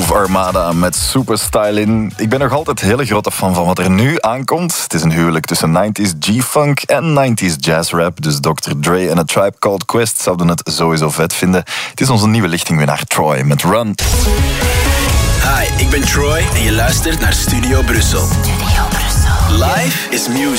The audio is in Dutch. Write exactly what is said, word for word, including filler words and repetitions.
Groove Armada met Superstylin. Ik ben nog altijd een hele grote fan van wat er nu aankomt. Het is een huwelijk tussen nineties G-funk en nineties jazz rap. Dus dokter Dre en A Tribe Called Quest zouden het sowieso vet vinden. Het is onze nieuwe lichtingwinnaar Troy met Run. Hi, ik ben Troy en je luistert naar Studio Brussel. Studio Brussel. Live is music.